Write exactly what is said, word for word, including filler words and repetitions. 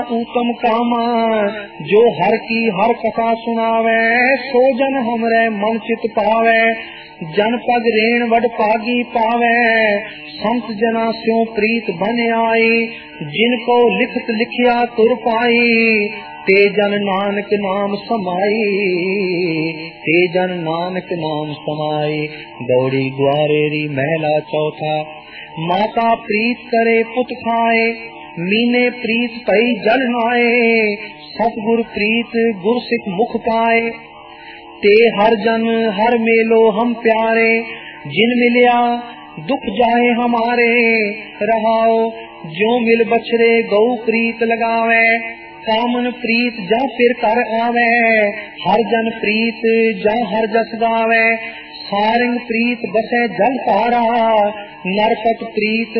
उत्तम कामा जो हर की हर कथा सुनावे, सो जन हमरे मन चित पावे। जन पग रेण वड पागी पावे, संत जना स्यों प्रीत बन आई। जिनको लिखत लिखिया तुर पाई, ते जन नानक नाम समाई। ते जन नानक नाम समाई। गौड़ी ग्वारेरी महला चौथा। माता प्रीत करे पुत खाए, मीने प्रीत पई जल नाए। सतगुर प्रीत गुर सिख मुख पाए, ते हर जन हर मेलो हम प्यारे। जिन मिलिया दुख जाए हमारे, रहाओ जो मिल बछरे गौ प्रीत लगावे। कामन प्रीत जा फिर कर आवे, हर जन प्रीत जा हर जस गावे। सारंग प्रीत बसे जल तारा, नरकट प्रीत